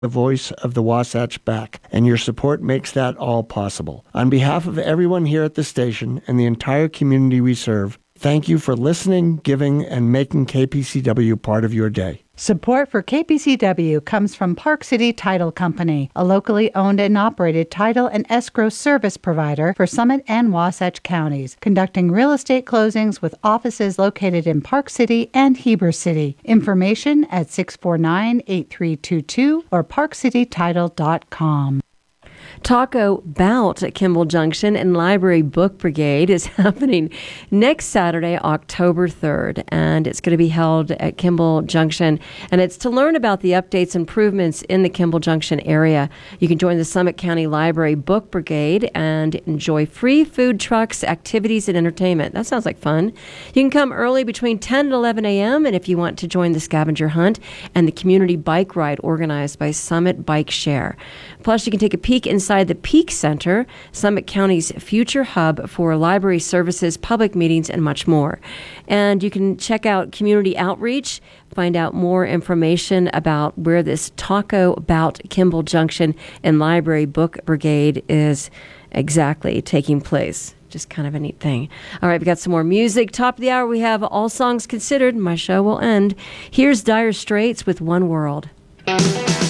the voice of the Wasatch back, and your support makes that all possible. On behalf of everyone here at the station and the entire community we serve, thank you for listening, giving, and making KPCW part of your day. Support for KPCW comes from Park City Title Company, a locally owned and operated title and escrow service provider for Summit and Wasatch counties, conducting real estate closings with offices located in Park City and Heber City. Information at 649-8322 or parkcitytitle.com. Taco Bout at Kimball Junction and Library Book Brigade is happening next Saturday, October 3rd, and it's going to be held at Kimball Junction, and it's to learn about the updates and improvements in the Kimball Junction area. You can join the Summit County Library Book Brigade and enjoy free food trucks, activities, and entertainment. That sounds like fun. You can come early between 10 and 11 a.m., and if you want to join the scavenger hunt and the community bike ride organized by Summit Bike Share. Plus, you can take a peek inside the Peak Center, Summit County's future hub for library services, public meetings, and much more. And you can check out community outreach, find out more information about where this Taco Bout Kimball Junction and Library Book Brigade is exactly taking place. Just kind of a neat thing. All right, we got some more music. Top of the hour, we have All Songs Considered. My show will end. Here's Dire Straits with One World.